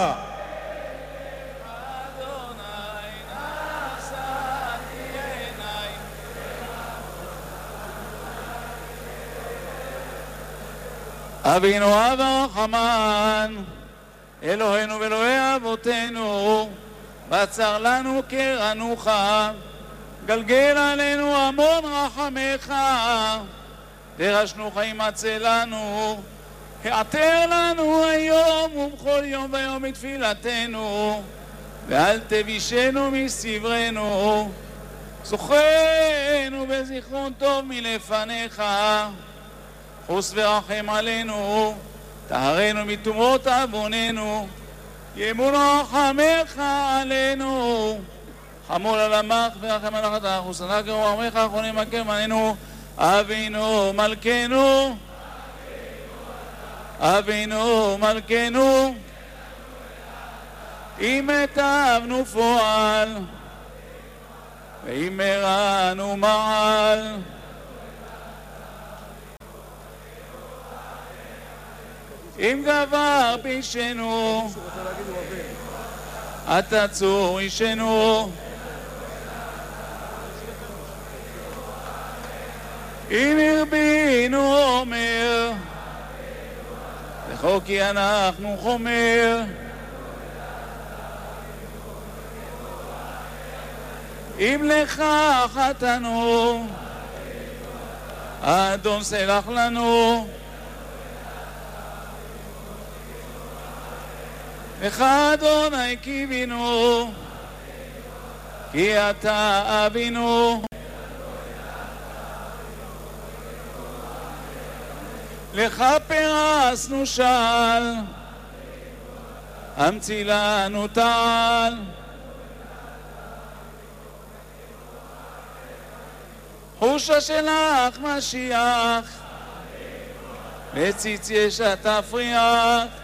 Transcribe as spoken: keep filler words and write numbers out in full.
ברכה. אבינו אב הרחמן, אלוהינו ואלוהי אבותינו, בצר לנו קרנוך, גלגל עלינו המון רחמך, דרשנו חיים מצא לנו, העתר לנו היום ובכל יום ויום בתפילתנו, ואל תבישנו מסברנו, זוכרנו בזיכרון טוב מלפניך, חוס ורחם עלינו, טהרנו מטומאות עווננו, ימון רחמך עלינו, חמול על עמך ורחם על אחת חוסנה גרוע עמך אחרונים מכם עלינו, אבינו מלכנו, אבינו מלכנו, אם היטבנו פועל ואם הרענו מעל, אם גבר פישנו אתה צור אישנו, אם הרבינו אומר לכו כי אנחנו חומר, אם לך חטאנו אדון סלח לנו, לך אדוני קיווינו כי אתה אבינו, לך פרסנו של המציא לנו טל, חושה שלך משיח בציץ יש תפריח,